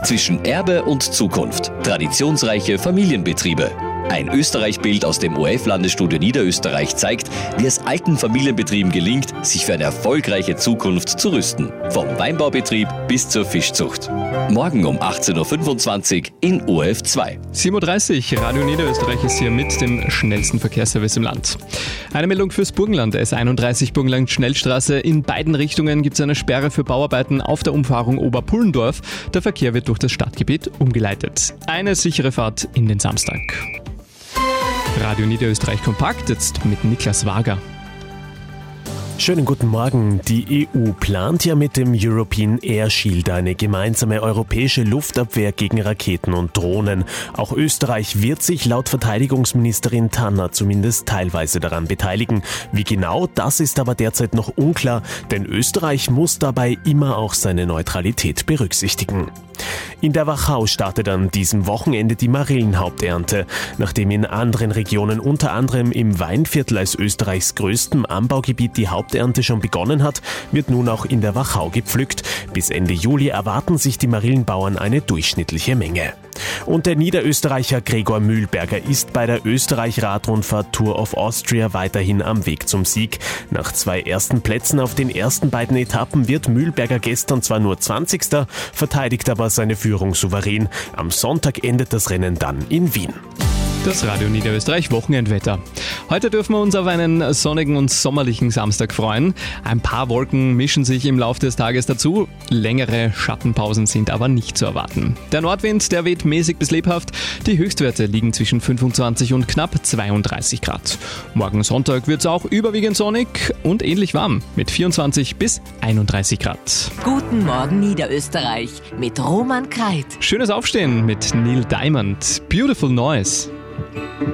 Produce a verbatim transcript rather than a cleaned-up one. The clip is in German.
Zwischen Erbe und Zukunft. Traditionsreiche Familienbetriebe. Ein Österreich-Bild aus dem O R F-Landesstudio Niederösterreich zeigt, wie es alten Familienbetrieben gelingt, sich für eine erfolgreiche Zukunft zu rüsten. Vom Weinbaubetrieb bis zur Fischzucht. Morgen um achtzehn Uhr fünfundzwanzig in O R F zwei. sieben Uhr dreißig, Radio Niederösterreich ist hier mit dem schnellsten Verkehrsservice im Land. Eine Meldung fürs Burgenland, S einunddreißig Burgenland-Schnellstraße. In beiden Richtungen gibt es eine Sperre für Bauarbeiten auf der Umfahrung Oberpullendorf. Der Verkehr wird durch das Stadtgebiet umgeleitet. Eine sichere Fahrt in den Samstag. Radio Niederösterreich kompakt, jetzt mit Niklas Wager. Schönen guten Morgen. Die E U plant ja mit dem European Air Shield eine gemeinsame europäische Luftabwehr gegen Raketen und Drohnen. Auch Österreich wird sich laut Verteidigungsministerin Tanner zumindest teilweise daran beteiligen. Wie genau, das ist aber derzeit noch unklar, denn Österreich muss dabei immer auch seine Neutralität berücksichtigen. In der Wachau startet an diesem Wochenende die Marillenhaupternte. Nachdem in anderen Regionen, unter anderem im Weinviertel als Österreichs größtem Anbaugebiet, die Haupternte schon begonnen hat, wird nun auch in der Wachau gepflückt. Bis Ende Juli erwarten sich die Marillenbauern eine durchschnittliche Menge. Und der Niederösterreicher Gregor Mühlberger ist bei der Österreich-Radrundfahrt Tour of Austria weiterhin am Weg zum Sieg. Nach zwei ersten Plätzen auf den ersten beiden Etappen wird Mühlberger gestern zwar nur zwanzigster, verteidigt aber seine Führung souverän. Am Sonntag endet das Rennen dann in Wien. Das Radio Niederösterreich Wochenendwetter. Heute dürfen wir uns auf einen sonnigen und sommerlichen Samstag freuen. Ein paar Wolken mischen sich im Laufe des Tages dazu. Längere Schattenpausen sind aber nicht zu erwarten. Der Nordwind, der weht mäßig bis lebhaft. Die Höchstwerte liegen zwischen fünfundzwanzig und knapp zweiunddreißig Grad. Morgen Sonntag wird es auch überwiegend sonnig und ähnlich warm mit vierundzwanzig bis einunddreißig Grad. Guten Morgen Niederösterreich mit Roman Kreit. Schönes Aufstehen mit Neil Diamond. Beautiful Noise.